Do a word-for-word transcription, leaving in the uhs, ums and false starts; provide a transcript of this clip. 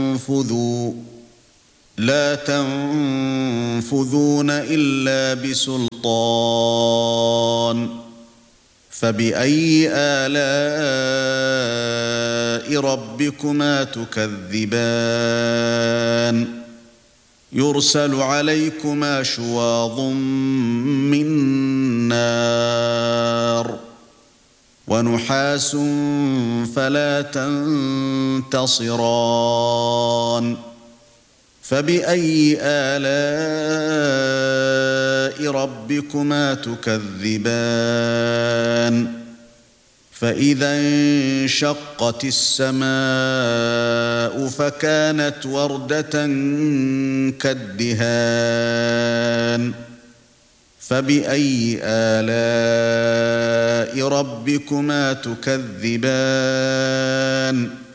تنفذوا لا تنفذون إلا بسلطان فبأي آلاء ربكما تكذبان يرسل عليكما شواظ من نار ونحاس فلا تنتصران فبأي آلاء ربكما تكذبان فإذا انشقت السماء فكانت وردة كالدهان فبأي آلاء ربكما تكذبان